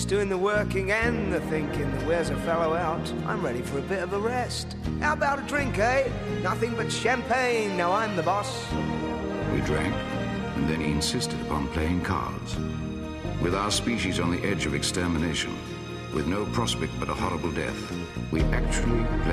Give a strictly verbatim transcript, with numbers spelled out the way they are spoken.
doing the working and the thinking that wears a fellow out. I'm ready for a bit of a rest. How about a drink, eh? Nothing but champagne. Now I'm the boss. We drank, and then he insisted upon playing cards. With our species on the edge of extermination, with no prospect but a horrible death, we actually played